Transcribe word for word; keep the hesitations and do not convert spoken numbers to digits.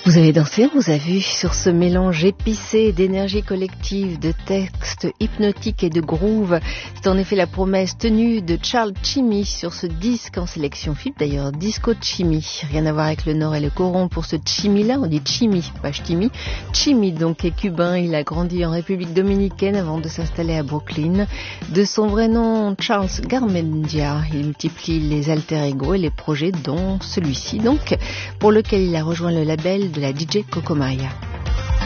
Vous avez dansé, vous avez vu sur ce mélange épicé d'énergie collective, de textes hypnotiques et de groove. C'est en effet la promesse tenue de Charles Chimmy sur ce disque en sélection F I P, d'ailleurs Disco Chimmy. Rien à voir avec le Nord et le Coron pour ce Chimmy-là, on dit Chimmy, pas Chimmy. Chimmy donc est cubain, il a grandi en République Dominicaine avant de s'installer à Brooklyn. De son vrai nom, Charles Garmendia, il multiplie les alter ego et les projets dont celui-ci donc, pour lequel il a rejoint le label de la D J Coco Maria.